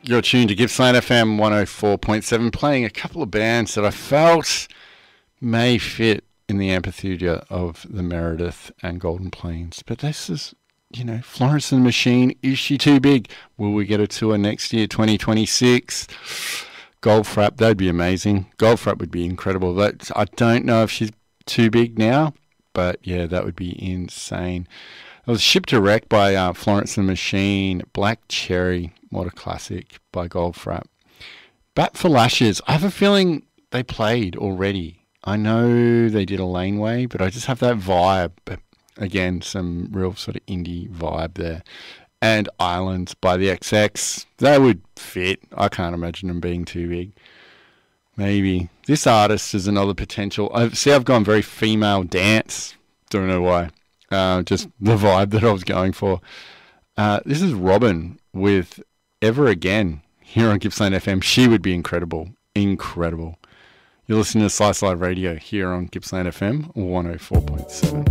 You're tuned to Gippsland FM 104.7, playing a couple of bands that I felt may fit in the amphitheatre of the Meredith and Golden Plains. But this is, Florence and the Machine. Is she too big? Will we get a tour next year, 2026? Goldfrapp, that'd be amazing. Goldfrapp would be incredible. I don't know if she's too big now, but yeah, that would be insane. It was Ship to Wreck by Florence and the Machine. Black Cherry, what a classic by Goldfrapp. Bat for Lashes, I have a feeling they played already. I know they did a laneway, but I just have that vibe. But again, some real sort of indie vibe there. And Islands by the XX, they would fit. I can't imagine them being too big. Maybe. This artist is another potential. I've gone very female dance. Don't know why. Just the vibe that I was going for. This is Robin with Ever Again here on Gippsland FM. She would be incredible. Incredible. You're listening to Slice Live Radio here on Gippsland FM 104.7.